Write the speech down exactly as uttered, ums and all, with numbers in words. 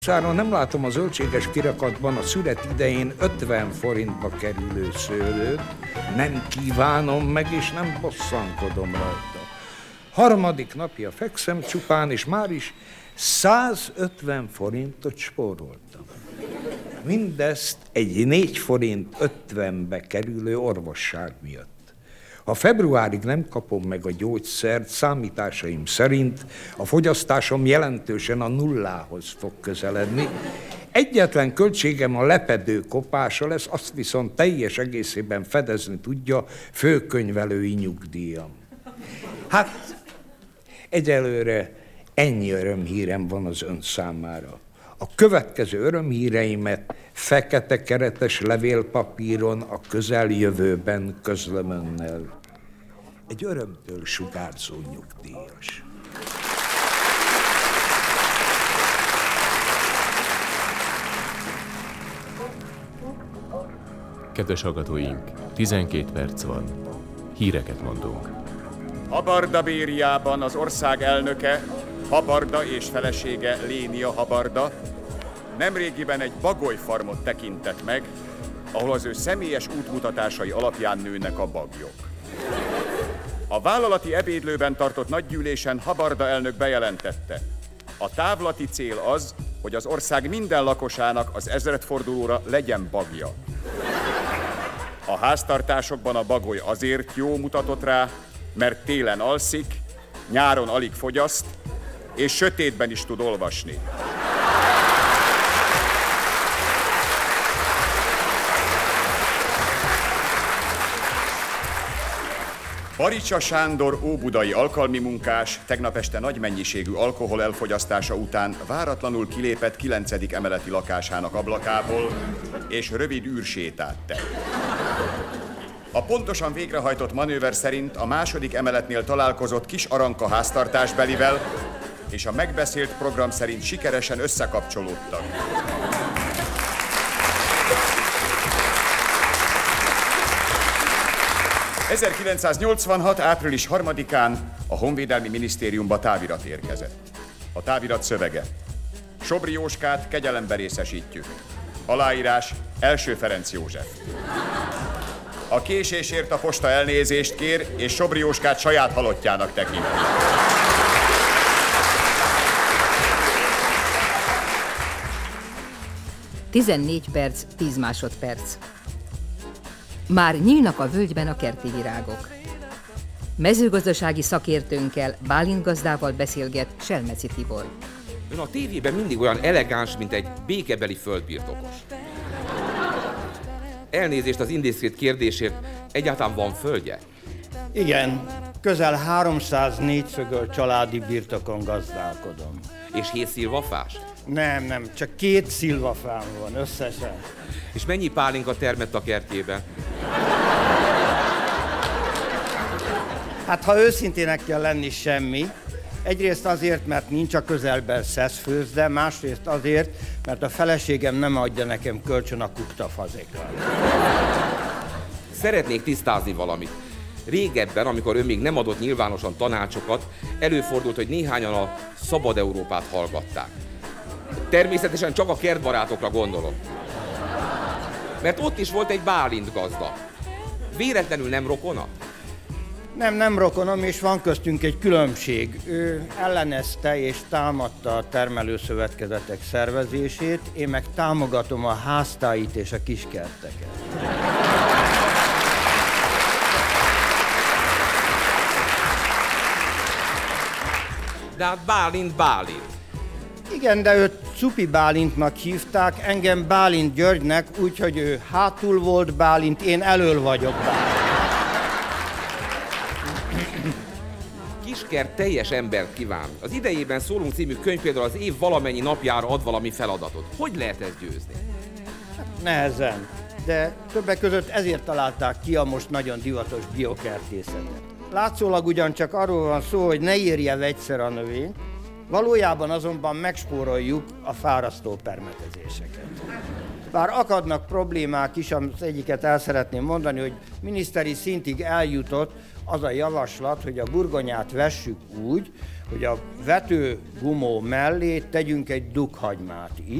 Száron nem látom a zöldséges kirakatban a szület idején ötven forintba kerülő szőlőt, nem kívánom meg, és nem bosszankodom rajta. Harmadik napja fekszem csupán, és már is százötven forintot spóroltam. Mindezt egy négy forint ötvenbe kerülő orvosság miatt. Ha februárig nem kapom meg a gyógyszert, számításaim szerint a fogyasztásom jelentősen a nullához fog közeledni. Egyetlen költségem a lepedő kopása lesz, azt viszont teljes egészében fedezni tudja főkönyvelői nyugdíjam. Hát, egyelőre ennyi örömhírem van az ön számára. A következő örömhíreimet fekete keretes levélpapíron a közeljövőben közlöm önnel. Egy örömtől sugárzó nyugdíjas. Kedves hallgatóink, tizenkét perc van. Híreket mondunk. Habarda Bériában az ország elnöke, Habarda és felesége Lénia Habarda nemrégiben egy bagolyfarmot tekintett meg, ahol az ő személyes útmutatásai alapján nőnek a bagyok. A vállalati ebédlőben tartott nagygyűlésen Habarda elnök bejelentette: a távlati cél az, hogy az ország minden lakosának az ezredfordulóra legyen bagja. A háztartásokban a bagoly azért jó, mutatott rá, mert télen alszik, nyáron alig fogyaszt, és sötétben is tud olvasni. Baricsa Sándor óbudai alkalmi munkás tegnap este nagy mennyiségű alkohol elfogyasztása után váratlanul kilépett kilencedik emeleti lakásának ablakából, és rövid űrsétát tett. A pontosan végrehajtott manőver szerint a második emeletnél találkozott Kis Aranka háztartásbelivel, és a megbeszélt program szerint sikeresen összekapcsolódtak. ezerkilencszáznyolcvanhat. április harmadikán a Honvédelmi Minisztériumba távirat érkezett. A távirat szövege: Sobri Jóskát kegyelembe részesítjük. Aláírás: Első Ferenc József. A késésért a posta elnézést kér, és Sobri Jóskát saját halottjának tekinti. tizennégy perc, tíz másodperc. Már nyílnak a völgyben a kerti virágok. Mezőgazdasági szakértőnkkel, Bálint gazdával beszélget Selmeci Tibor. Ön a tévében mindig olyan elegáns, mint egy békebeli földbirtokos. Elnézést az indiszkrét kérdésért, egyáltalán van földje? Igen, közel háromszáz négyszögöl családi birtokon gazdálkodom. És hét szilvafás? Nem, nem, csak két szilvafám van összesen. És mennyi pálinka termett a kertjében? Hát, ha őszintének kell lenni, semmi. Egyrészt azért, mert nincs a közelben szeszfőzde, másrészt azért, mert a feleségem nem adja nekem kölcsön a kuktafazékat. Szeretnék tisztázni valamit. Régebben, amikor ön még nem adott nyilvánosan tanácsokat, előfordult, hogy néhányan a Szabad Európát hallgatták. Természetesen csak a kertbarátokra gondolok. Mert ott is volt egy Bálint gazda. Véletlenül nem rokona? Nem, nem rokonom, és van köztünk egy különbség. Ő ellenezte és támadta a termelőszövetkezetek szervezését, én meg támogatom a háztáit és a kiskerteket. De hát Bálint Bálint. Igen, de őt Cupi Bálintnak hívták, engem Bálint Györgynek, úgyhogy ő hátul volt Bálint, én elől vagyok Bálint. Kiskert teljes embert kíván. Az Idejében szólunk című könyv például az év valamennyi napjára ad valami feladatot. Hogy lehet ezt győzni? Nehezen, de többek között ezért találták ki a most nagyon divatos biokertészetet. Látszólag ugyancsak arról van szó, hogy ne érje vegyszer a növényt, valójában azonban megspóroljuk a fárasztó permetezéseket. Bár akadnak problémák is, az egyiket el szeretném mondani, hogy miniszteri szintig eljutott az a javaslat, hogy a burgonyát vessük úgy, hogy a vetőgumó mellé tegyünk egy dukhagymát is.